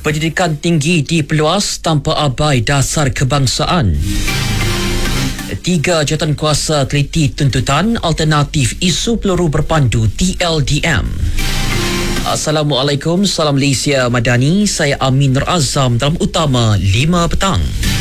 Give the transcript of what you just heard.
Pendidikan tinggi diperluas tanpa abai dasar kebangsaan. 3 jawatankuasa teliti tuntutan alternatif isu peluru berpandu TLDM. Assalamualaikum, salam Malaysia Madani. Saya Amin Nur Azam dalam utama 5 petang.